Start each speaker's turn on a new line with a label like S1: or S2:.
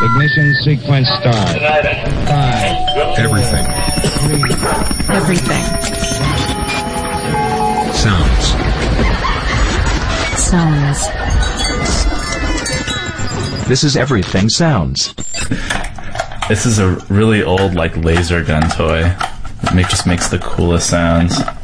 S1: Ignition sequence start. 5.
S2: Everything.
S1: 3.
S3: Everything.
S2: Sounds.
S3: Sounds.
S4: This is Everything Sounds.
S5: This is a really old, like, laser gun toy. It just makes the coolest sounds.